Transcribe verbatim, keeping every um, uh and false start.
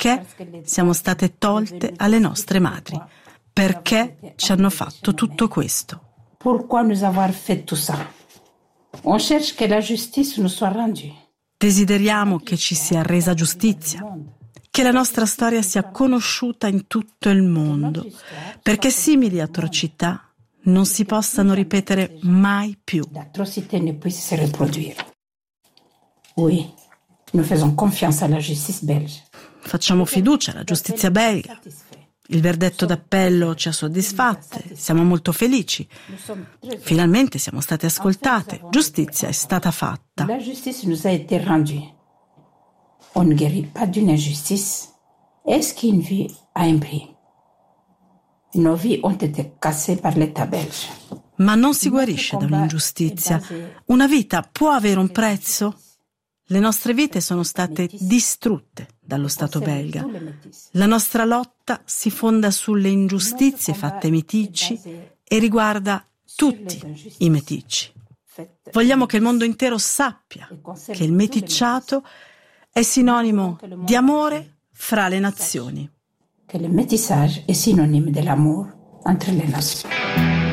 perché siamo state tolte alle nostre madri, perché ci hanno fatto tutto questo. Pourquoi nous avoir fait tout ça? On cherche che la giustizia nous soit rendue. Desideriamo che ci sia resa giustizia, che la nostra storia sia conosciuta in tutto il mondo, perché simili atrocità non si possano ripetere mai più. L'atrocité ne puisse se reproduire. Oui, nous faisons confiance alla justice belge. Facciamo fiducia alla giustizia belga. Il verdetto d'appello ci ha soddisfatte, siamo molto felici. Finalmente siamo state ascoltate, giustizia è stata fatta. La justice nous a été rendue. On ne guérit pas d'une injustice. Est-ce qu'une vie a un prix? Nos vies ont été cassées par l'État belge. Ma non si guarisce da un'ingiustizia. Una vita può avere un prezzo? Le nostre vite sono state distrutte dallo Stato belga. La nostra lotta si fonda sulle ingiustizie fatte ai meticci e riguarda tutti i meticci. Vogliamo che il mondo intero sappia che il meticciato è sinonimo di amore fra le nazioni. Che le métissage est synonyme de l'amour entre les nations.